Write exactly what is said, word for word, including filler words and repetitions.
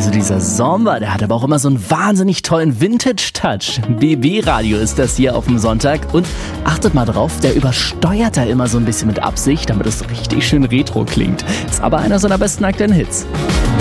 Also dieser Sommer, der hat aber auch immer so einen wahnsinnig tollen Vintage-Touch. B B-Radio ist das hier auf dem Sonntag. Und achtet mal drauf, der übersteuert da immer so ein bisschen mit Absicht, damit es richtig schön retro klingt. Ist aber einer seiner besten aktuellen Hits.